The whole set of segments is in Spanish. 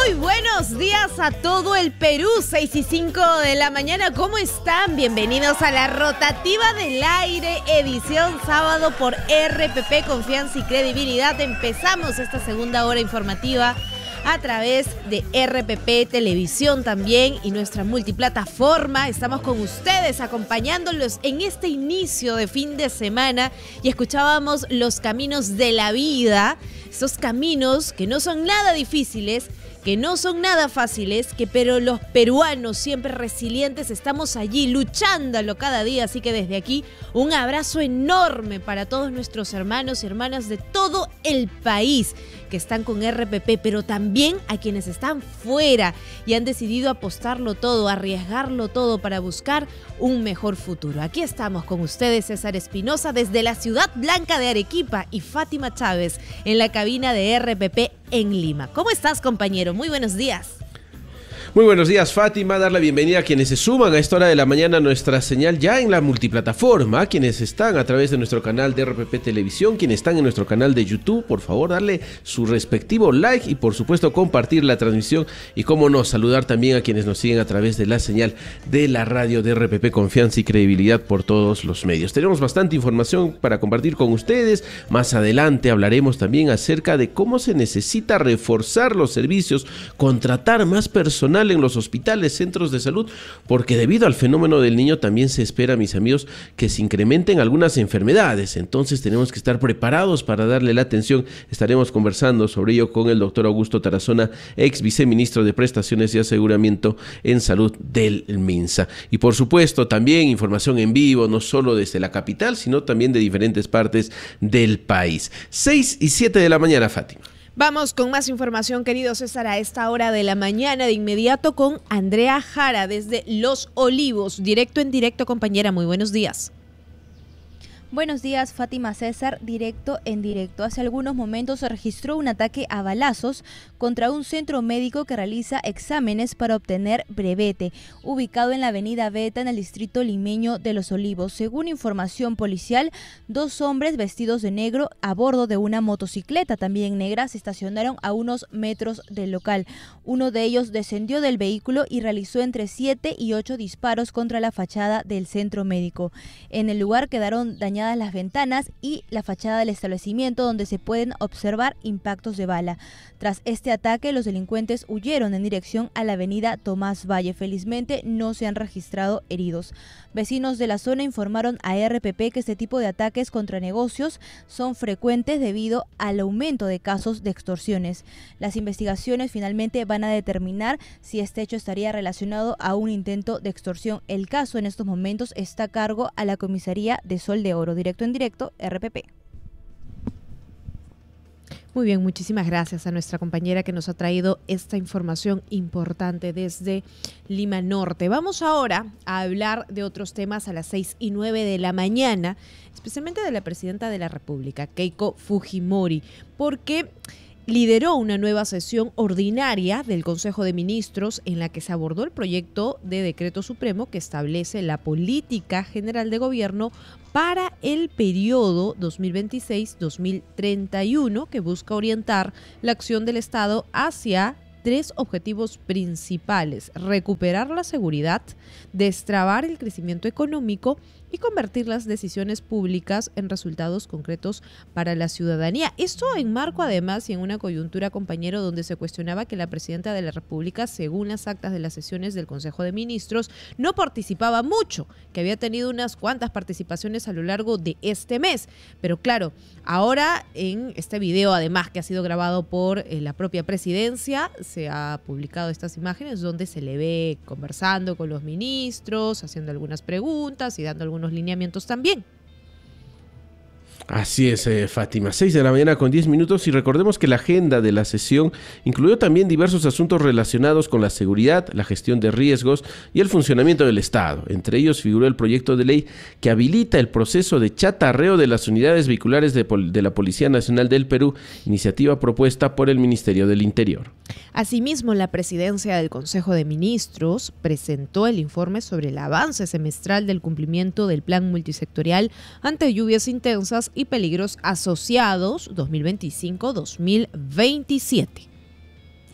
Muy buenos días a todo el Perú, 6:05 de la mañana. ¿Cómo están? Bienvenidos a la Rotativa del Aire, edición sábado por RPP, Confianza y Credibilidad. Empezamos esta segunda hora informativa a través de RPP Televisión también y nuestra multiplataforma. Estamos con ustedes acompañándolos en este inicio de fin de semana y escuchábamos los caminos de la vida, esos caminos que no son nada difíciles, que no son nada fáciles, pero los peruanos siempre resilientes estamos allí luchándolo cada día. Así que desde aquí un abrazo enorme para todos nuestros hermanos y hermanas de todo el país que están con RPP, pero también a quienes están fuera y han decidido apostarlo todo, arriesgarlo todo para buscar un mejor futuro. Aquí estamos con ustedes, César Espinosa desde la Ciudad Blanca de Arequipa y Fátima Chávez en la cabina de RPP en Lima. ¿Cómo estás, compañero? Muy buenos días. Muy buenos días, Fátima. Dar la bienvenida a quienes se suman a esta hora de la mañana a nuestra señal ya en la multiplataforma, quienes están a través de nuestro canal de RPP Televisión, quienes están en nuestro canal de YouTube. Por favor, darle su respectivo like y por supuesto compartir la transmisión y cómo no, saludar también a quienes nos siguen a través de la señal de la radio de RPP Confianza y Credibilidad por todos los medios. Tenemos bastante información para compartir con ustedes. Más adelante hablaremos también acerca de cómo se necesita reforzar los servicios, contratar más personal en los hospitales, centros de salud, porque debido al fenómeno del niño también se espera, mis amigos, que se incrementen algunas enfermedades. Entonces tenemos que estar preparados para darle la atención. Estaremos conversando sobre ello con el doctor Augusto Tarazona, ex viceministro de Prestaciones y Aseguramiento en Salud del MINSA. Y por supuesto también información en vivo, no solo desde la capital, sino también de diferentes partes del país. 6:07 de la mañana, Fátima. Vamos con más información, querido César, a esta hora de la mañana, de inmediato con Andrea Jara desde Los Olivos. Directo en directo, compañera, muy buenos días. Buenos días, Fátima, César, directo en directo. Hace algunos momentos se registró un ataque a balazos contra un centro médico que realiza exámenes para obtener brevete, ubicado en la avenida Beta, en el distrito limeño de Los Olivos. Según información policial, 2 hombres vestidos de negro a bordo de una motocicleta también negra se estacionaron a unos metros del local. Uno de ellos descendió del vehículo y realizó entre 7 y 8 disparos contra la fachada del centro médico. En el lugar quedaron dañadas las ventanas y la fachada del establecimiento, donde se pueden observar impactos de bala. Tras este ataque, los delincuentes huyeron en dirección a la avenida Tomás Valle. Felizmente no se han registrado heridos. Vecinos de la zona informaron a RPP que este tipo de ataques contra negocios son frecuentes debido al aumento de casos de extorsiones. Las investigaciones finalmente van a determinar si este hecho estaría relacionado a un intento de extorsión. El caso en estos momentos está a cargo a la comisaría de Sol de Oro. Directo en directo, RPP. Muy bien, muchísimas gracias a nuestra compañera que nos ha traído esta información importante desde Lima Norte. Vamos ahora a hablar de otros temas a las 6:09 de la mañana, especialmente de la presidenta de la República, Keiko Fujimori, porque lideró una nueva sesión ordinaria del Consejo de Ministros en la que se abordó el proyecto de decreto supremo que establece la política general de gobierno para el periodo 2026-2031, que busca orientar la acción del Estado hacia 3 objetivos principales: recuperar la seguridad, destrabar el crecimiento económico y convertir las decisiones públicas en resultados concretos para la ciudadanía. Esto en marco, además, y en una coyuntura, compañero, donde se cuestionaba que la presidenta de la República, según las actas de las sesiones del Consejo de Ministros, no participaba mucho, que había tenido unas cuantas participaciones a lo largo de este mes. Pero claro, ahora en este video, además, que ha sido grabado por la propia presidencia, se ha publicado estas imágenes donde se le ve conversando con los ministros, haciendo algunas preguntas y dando algunos lineamientos también. Así es, Fátima, 6 de la mañana con 10 minutos, y recordemos que la agenda de la sesión incluyó también diversos asuntos relacionados con la seguridad, la gestión de riesgos y el funcionamiento del Estado. Entre ellos figuró el proyecto de ley que habilita el proceso de chatarreo de las unidades vehiculares de la Policía Nacional del Perú, iniciativa propuesta por el Ministerio del Interior. Asimismo, la presidencia del Consejo de Ministros presentó el informe sobre el avance semestral del cumplimiento del Plan Multisectorial ante lluvias intensas y peligros asociados 2025-2027.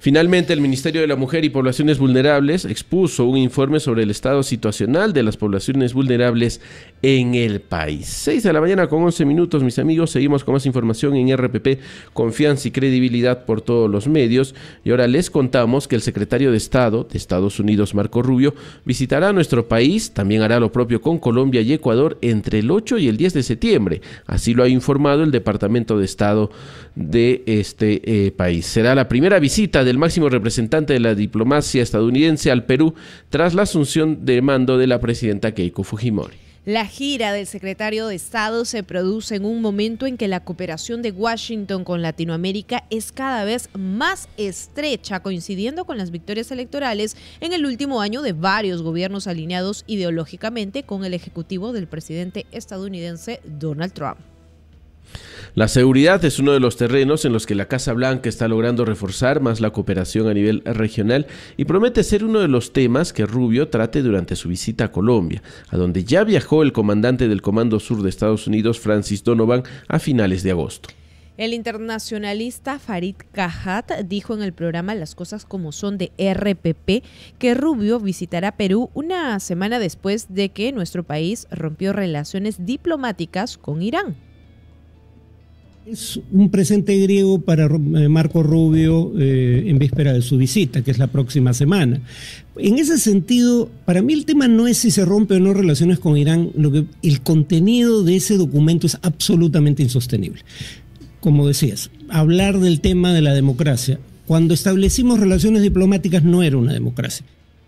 Finalmente, el Ministerio de la Mujer y Poblaciones Vulnerables expuso un informe sobre el estado situacional de las poblaciones vulnerables en el país. 6 de la mañana con 11 minutos, mis amigos. Seguimos con más información en RPP, confianza y credibilidad por todos los medios. Y ahora les contamos que el secretario de Estado de Estados Unidos, Marco Rubio, visitará nuestro país. También hará lo propio con Colombia y Ecuador entre el 8 y el 10 de septiembre. Así lo ha informado el Departamento de Estado de este país. Será la primera visita del máximo representante de la diplomacia estadounidense al Perú tras la asunción de mando de la presidenta Keiko Fujimori. La gira del secretario de Estado se produce en un momento en que la cooperación de Washington con Latinoamérica es cada vez más estrecha, coincidiendo con las victorias electorales en el último año de varios gobiernos alineados ideológicamente con el ejecutivo del presidente estadounidense Donald Trump. La seguridad es uno de los terrenos en los que la Casa Blanca está logrando reforzar más la cooperación a nivel regional y promete ser uno de los temas que Rubio trate durante su visita a Colombia, a donde ya viajó el comandante del Comando Sur de Estados Unidos, Francis Donovan, a finales de agosto. El internacionalista Farid Cajat dijo en el programa Las Cosas Como Son de RPP que Rubio visitará Perú una semana después de que nuestro país rompió relaciones diplomáticas con Irán. Es un presente griego para Marco Rubio en víspera de su visita, que es la próxima semana. En ese sentido, para mí el tema no es si se rompe o no relaciones con Irán, el contenido de ese documento es absolutamente insostenible. Como decías, hablar del tema de la democracia, cuando establecimos relaciones diplomáticas no era una democracia.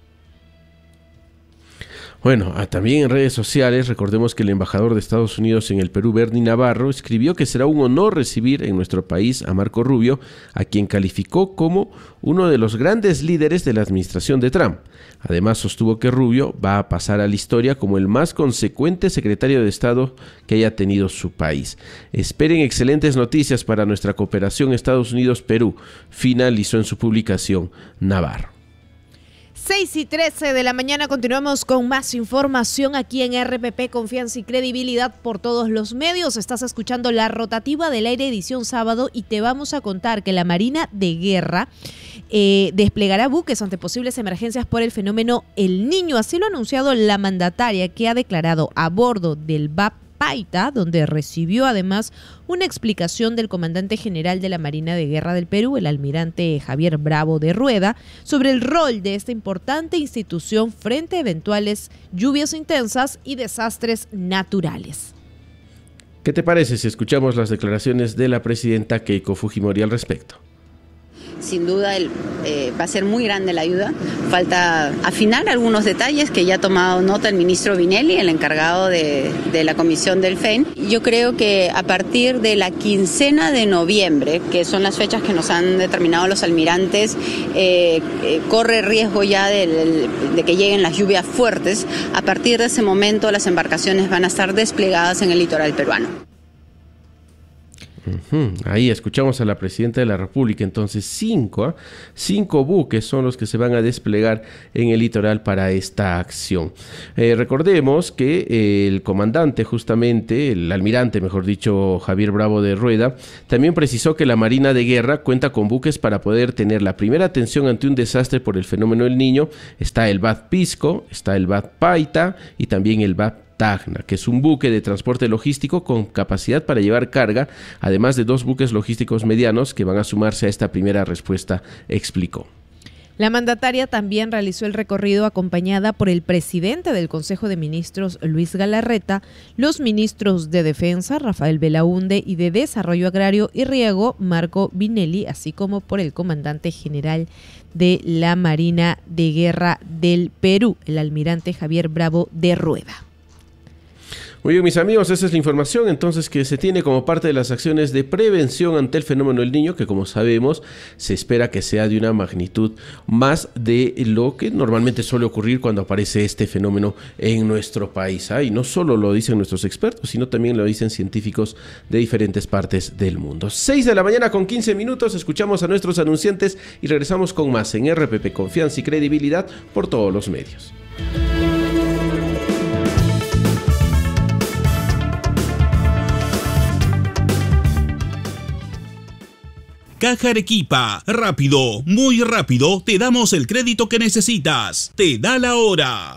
Bueno, también en redes sociales, recordemos que el embajador de Estados Unidos en el Perú, Bernie Navarro, escribió que será un honor recibir en nuestro país a Marco Rubio, a quien calificó como uno de los grandes líderes de la administración de Trump. Además, sostuvo que Rubio va a pasar a la historia como el más consecuente secretario de Estado que haya tenido su país. Esperen excelentes noticias para nuestra cooperación Estados Unidos-Perú, finalizó en su publicación Navarro. 6:13 de la mañana, continuamos con más información aquí en RPP, confianza y credibilidad por todos los medios. Estás escuchando la rotativa del aire edición sábado y te vamos a contar que la Marina de Guerra desplegará buques ante posibles emergencias por el fenómeno El Niño. Así lo ha anunciado la mandataria, que ha declarado a bordo del BAP Paita, donde recibió además una explicación del comandante general de la Marina de Guerra del Perú, el almirante Javier Bravo de Rueda, sobre el rol de esta importante institución frente a eventuales lluvias intensas y desastres naturales. ¿Qué te parece si escuchamos las declaraciones de la presidenta Keiko Fujimori al respecto? Sin duda va a ser muy grande la ayuda. Falta afinar algunos detalles que ya ha tomado nota el ministro Vinelli, el encargado de la comisión del FEN. Yo creo que a partir de la quincena de noviembre, que son las fechas que nos han determinado los almirantes, corre riesgo ya de que lleguen las lluvias fuertes. A partir de ese momento las embarcaciones van a estar desplegadas en el litoral peruano. Ahí escuchamos a la presidenta de la República. Entonces 5 buques son los que se van a desplegar en el litoral para esta acción. Recordemos que el comandante, justamente el almirante, mejor dicho, Javier Bravo de Rueda, también precisó que la Marina de Guerra cuenta con buques para poder tener la primera atención ante un desastre por el fenómeno El Niño. Está el BAT Pisco, está el BAT Paita y también el BAT Tacna, que es un buque de transporte logístico con capacidad para llevar carga, además de 2 buques logísticos medianos que van a sumarse a esta primera respuesta, explicó. La mandataria también realizó el recorrido acompañada por el presidente del Consejo de Ministros, Luis Galarreta, los ministros de Defensa, Rafael Belaunde, y de Desarrollo Agrario y Riego, Marco Vinelli, así como por el comandante general de la Marina de Guerra del Perú, el almirante Javier Bravo de Rueda. Muy bien, mis amigos, esa es la información entonces que se tiene como parte de las acciones de prevención ante el fenómeno El Niño, que como sabemos se espera que sea de una magnitud más de lo que normalmente suele ocurrir cuando aparece este fenómeno en nuestro país. Y no solo lo dicen nuestros expertos, sino también lo dicen científicos de diferentes partes del mundo. 6 de la mañana con 15 minutos, escuchamos a nuestros anunciantes y regresamos con más en RPP, confianza y credibilidad por todos los medios. Caja Arequipa. Rápido, muy rápido, te damos el crédito que necesitas. Te da la hora.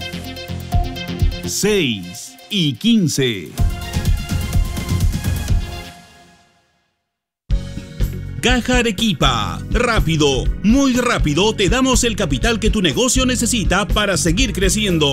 6:15. Caja Arequipa. Rápido, muy rápido, te damos el capital que tu negocio necesita para seguir creciendo.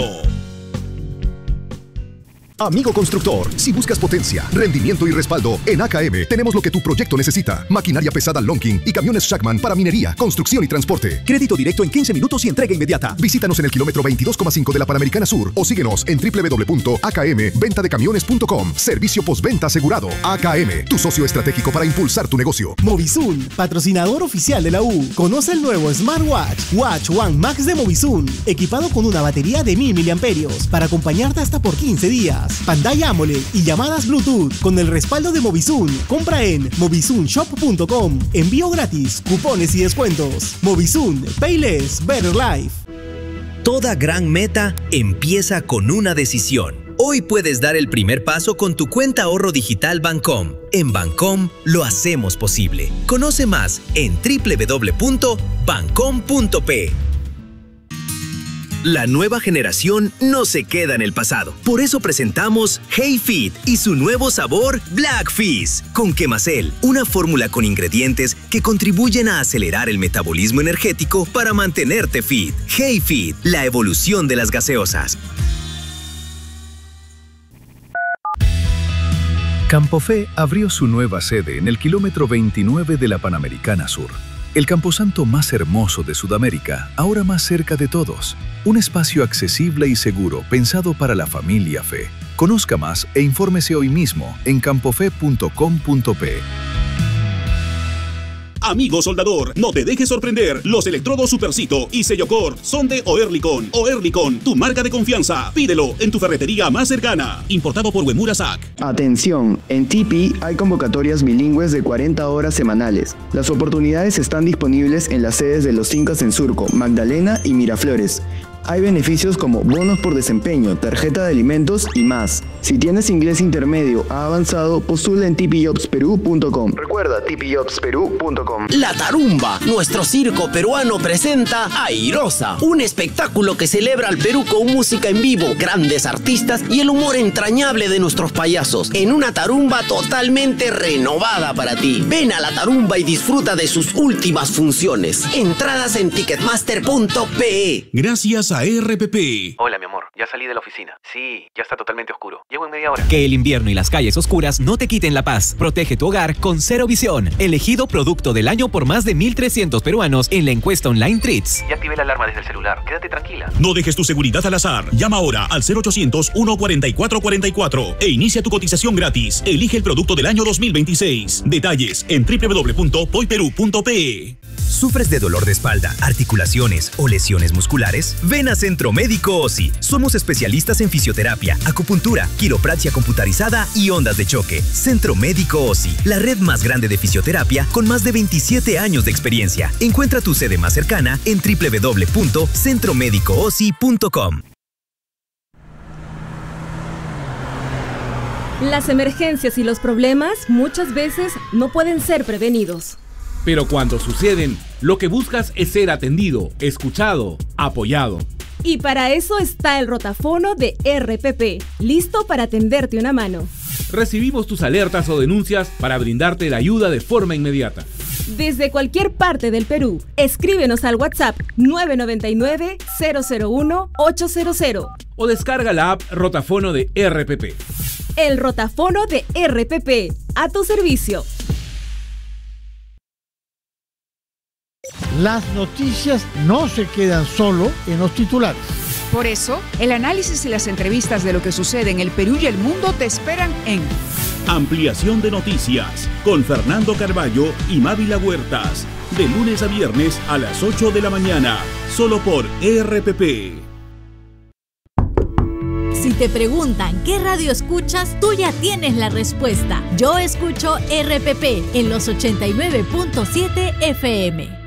Amigo constructor, si buscas potencia, rendimiento y respaldo, en AKM tenemos lo que tu proyecto necesita. Maquinaria pesada Lonking y camiones Shackman para minería, construcción y transporte. Crédito directo en 15 minutos y entrega inmediata. Visítanos en el kilómetro 22,5 de la Panamericana Sur o síguenos en www.akmventadecamiones.com. Servicio postventa asegurado. AKM, tu socio estratégico para impulsar tu negocio. Movisun, patrocinador oficial de la U. Conoce el nuevo Smartwatch, Watch One Max de Movisun, equipado con una batería de 1000 mAh para acompañarte hasta por 15 días. Pantalla AMOLED y llamadas Bluetooth con el respaldo de Movisun. Compra en movisunshop.com. Envío gratis, cupones y descuentos. Movisun, Pay Less, Better Life. Toda gran meta empieza con una decisión. Hoy puedes dar el primer paso con tu cuenta ahorro digital Bancom. En Bancom lo hacemos posible. Conoce más en www.bancom.p. La nueva generación no se queda en el pasado. Por eso presentamos Hey Fit y su nuevo sabor Black Fizz con Quemacel, una fórmula con ingredientes que contribuyen a acelerar el metabolismo energético para mantenerte fit. Hey Fit, la evolución de las gaseosas. Campofe abrió su nueva sede en el kilómetro 29 de la Panamericana Sur. El camposanto más hermoso de Sudamérica, ahora más cerca de todos. Un espacio accesible y seguro pensado para la familia Fe. Conozca más e infórmese hoy mismo en campofe.com.p. Amigo soldador, no te dejes sorprender. Los electrodos Supercito y Sellocor son de Oerlikon. Oerlikon, tu marca de confianza. Pídelo en tu ferretería más cercana. Importado por Uemura SAC. Atención, en Tipi hay convocatorias bilingües de 40 horas semanales. Las oportunidades están disponibles en las sedes de Los Incas en Surco, Magdalena y Miraflores. Hay beneficios como bonos por desempeño, tarjeta de alimentos y más. Si tienes inglés intermedio a avanzado, postula en tipijobsperú.com. Recuerda, tipijobsperú.com. La Tarumba, nuestro circo peruano, presenta Airosa, un espectáculo que celebra al Perú con música en vivo, grandes artistas y el humor entrañable de nuestros payasos, en una tarumba totalmente renovada para ti. Ven a la Tarumba y disfruta de sus últimas funciones. Entradas en ticketmaster.pe. Gracias a RPP. Hola, mi amor, ya salí de la oficina. Sí, ya está totalmente oscuro. Llego en media hora. Que el invierno y las calles oscuras no te quiten la paz. Protege tu hogar con Cero Visión, elegido producto del año por más de 1.300 peruanos en la encuesta online Treats. Ya activé la alarma desde el celular. Quédate tranquila. No dejes tu seguridad al azar. Llama ahora al 0800-144-44 e inicia tu cotización gratis. Elige el producto del año 2026. Detalles en www.poyperú.pe. ¿Sufres de dolor de espalda, articulaciones o lesiones musculares? Ven a Centro Médico OSI. Somos especialistas en fisioterapia, acupuntura, quiropraxia computarizada y ondas de choque. Centro Médico OSI, la red más grande de fisioterapia con más de 27 años de experiencia. Encuentra tu sede más cercana en www.centromedicoosi.com. Las emergencias y los problemas muchas veces no pueden ser prevenidos. Pero cuando suceden, lo que buscas es ser atendido, escuchado, apoyado. Y para eso está el rotafono de RPP, listo para tenderte una mano. Recibimos tus alertas o denuncias para brindarte la ayuda de forma inmediata. Desde cualquier parte del Perú, escríbenos al WhatsApp 999-001-800 o descarga la app Rotafono de RPP. El rotafono de RPP, a tu servicio. Las noticias no se quedan solo en los titulares. Por eso, el análisis y las entrevistas de lo que sucede en el Perú y el mundo te esperan en Ampliación de Noticias con Fernando Carballo y Mávila Huertas. De lunes a viernes a las 8 de la mañana, solo por RPP. Si te preguntan qué radio escuchas, tú ya tienes la respuesta. Yo escucho RPP en los 89.7 FM.